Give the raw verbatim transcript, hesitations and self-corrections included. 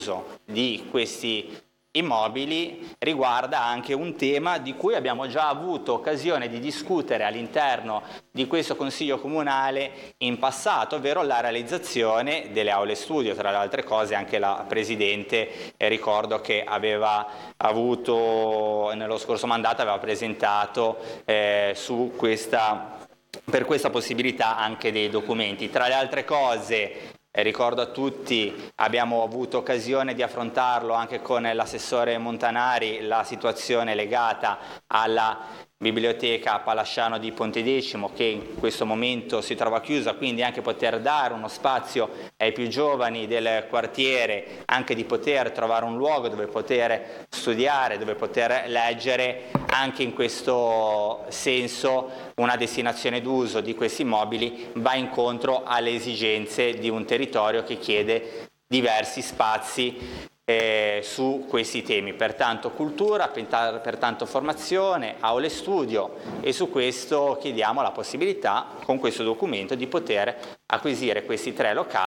di questi immobili riguarda anche un tema di cui abbiamo già avuto occasione di discutere all'interno di questo Consiglio Comunale in passato, ovvero la realizzazione delle aule studio. Tra le altre cose anche la Presidente, eh, ricordo che aveva avuto, nello scorso mandato aveva presentato eh, su questa, per questa possibilità anche dei documenti. Tra le altre cose, Eh, ricordo a tutti, abbiamo avuto occasione di affrontarlo anche con l'assessore Montanari, la situazione legata alla biblioteca Palasciano di Pontedecimo, che in questo momento si trova chiusa, quindi anche poter dare uno spazio ai più giovani del quartiere, anche di poter trovare un luogo dove poter studiare, dove poter leggere, anche in questo senso una destinazione d'uso di questi immobili va incontro alle esigenze di un territorio che chiede diversi spazi eh, su questi temi, pertanto cultura, pertanto formazione, aule studio, e su questo chiediamo la possibilità con questo documento di poter acquisire questi tre locali